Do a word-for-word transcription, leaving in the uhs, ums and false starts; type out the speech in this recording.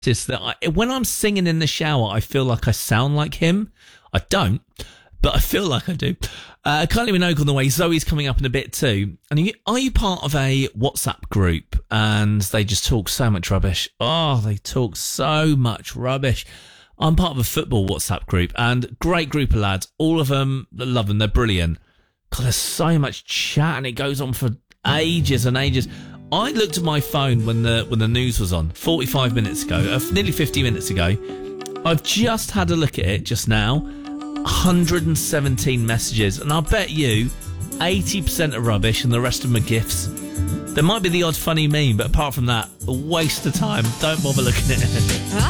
Just that I, when I'm singing in the shower, I feel like I sound like him. I don't, but I feel like I do. Uh, Kylie Minogue on the way. Zoe's coming up in a bit too. And are you, are you part of a WhatsApp group? And they just talk so much rubbish. Oh, they talk so much rubbish. I'm part of a football WhatsApp group, and great group of lads. All of them, I love them. They're brilliant. God, there's so much chat, and it goes on for ages and ages. I looked at my phone when the when the news was on forty-five minutes ago, uh, nearly fifty minutes ago. I've just had a look at it just now. one hundred seventeen messages, and I bet you eighty percent are rubbish and the rest of them are gifs. There might be the odd funny meme, but apart from that, a waste of time. Don't bother looking at it.